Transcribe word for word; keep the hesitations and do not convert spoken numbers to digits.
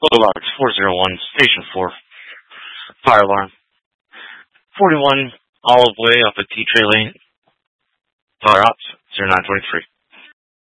Logarts four zero one, Station four. Fire alarm. forty-one Olive Way up at T-Tray Lane. Fire ops zero nine twenty-three.